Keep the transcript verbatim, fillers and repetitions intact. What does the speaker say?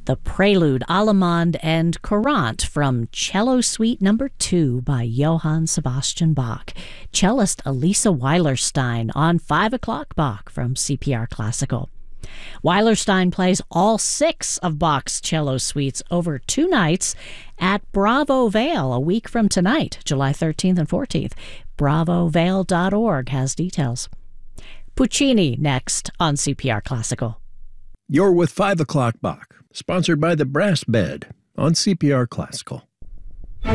The Prelude, Allemande, and Courante from Cello Suite Number two by Johann Sebastian Bach. Cellist Elisa Weilerstein on five o'clock Bach from C P R Classical. Weilerstein plays all six of Bach's cello suites over two nights at Bravo Vale a week from tonight, July thirteenth and fourteenth. bravo vale dot org has details. Puccini next on C P R Classical. You're with five o'clock Bach, sponsored by the Brass Bed on C P R Classical.